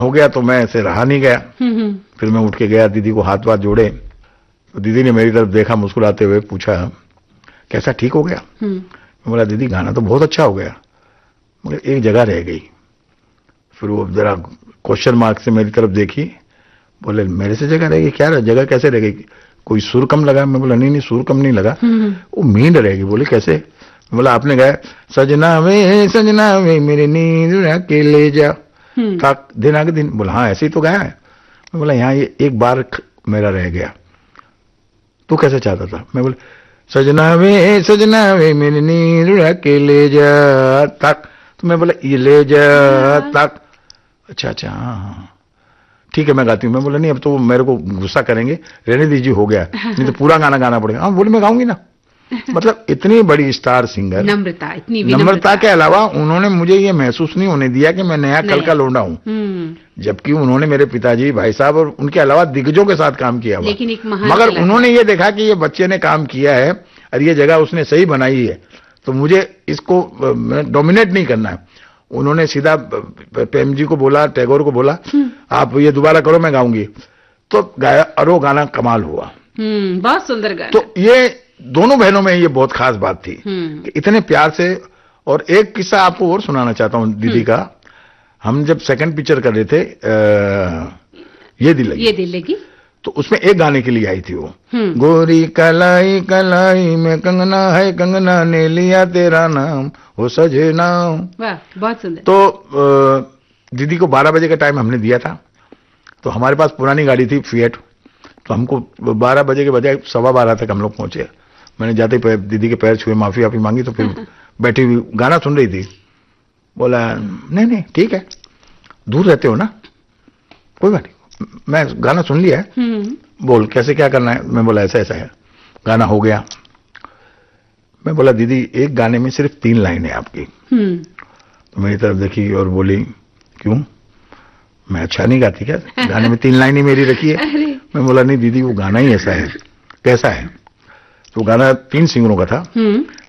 हो गया तो मैं ऐसे रहा नहीं गया। फिर मैं उठ के गया, दीदी को हाथ वाथ जोड़े, तो दीदी ने मेरी तरफ देखा, मुस्कुराते हुए पूछा कैसा, ठीक हो गया? मैं बोला दीदी गाना तो बहुत अच्छा हो गया, मगर एक जगह रह गई। फिर वो जरा क्वेश्चन मार्क से मेरी तरफ देखी, बोले मेरे से जगह रह गई? क्या जगह कैसे रह गई? कोई सुर कम लगा? मैं बोला नहीं सुर कम नहीं लगा, वो मींड रहेगी। बोले कैसे? मैं बोला आपने गाया सजना वे मेरी नींद के ले जा तक दिन आगे दिन। बोला हाँ ऐसे ही तो गाया है। मैं बोला यहाँ ये एक बार मेरा रह गया, तू कैसे चाहता था? मैं बोला सजना वे मेरी नींद के ले जा तक। तो मैं बोला ये ले जा तक, अच्छा हाँ ठीक है मैं गाती हूँ। मैं बोला नहीं अब तो मेरे को गुस्सा करेंगे, रहने दीजिए हो गया, नहीं तो पूरा गाना गाना पड़ेगा। हाँ बोले मैं गाऊंगी ना। मतलब इतनी बड़ी स्टार सिंगर, नम्रता, इतनी नम्रता के अलावा उन्होंने मुझे ये महसूस नहीं होने दिया कि मैं नया कल का लौंडा हूँ, जबकि उन्होंने मेरे पिताजी, भाई साहब और उनके अलावा दिग्गजों के साथ काम किया हुआ, मगर उन्होंने ये देखा कि ये बच्चे ने काम किया है और ये जगह उसने सही बनाई है, तो मुझे इसको डोमिनेट नहीं करना है। उन्होंने सीधा प्रेम जी को बोला, टैगोर को बोला आप ये दोबारा करो मैं गाऊंगी, तो गाया और वो गाना कमाल हुआ। बहुत सुंदर गाना। तो ये दोनों बहनों में ये बहुत खास बात थी कि इतने प्यार से। और एक किस्सा आपको और सुनाना चाहता हूँ दीदी का। हम जब सेकंड पिक्चर कर रहे थे ये दिल लगी, तो उसमें एक गाने के लिए आई थी वो, गोरी कलाई कलाई में कंगना है, कंगना ने लिया तेरा नाम वो सजना। वाह बहुत सुंदर। तो दीदी को 12 बजे का टाइम हमने दिया था, तो हमारे पास पुरानी गाड़ी थी फिएट, तो हमको 12 बजे के बजाय 12:15 तक हम लोग पहुंचे। मैंने जाते ही दीदी के पैर छुए, माफी वाफी मांगी, तो फिर बैठी हुई गाना सुन रही थी। बोला नहीं ठीक है, दूर रहते हो ना, कोई बात नहीं, मैं गाना सुन लिया है, बोल कैसे क्या करना है। मैं बोला ऐसा ऐसा है। गाना हो गया। मैं बोला दीदी एक गाने में सिर्फ 3 लाइन है आपकी। तो मेरी तरफ देखी और बोली क्यों, मैं अच्छा नहीं गाती क्या? गाने में 3 लाइन ही मेरी रखी है। मैं बोला नहीं दीदी वो गाना ही ऐसा है। कैसा है? तो गाना 3 सिंगरों का था,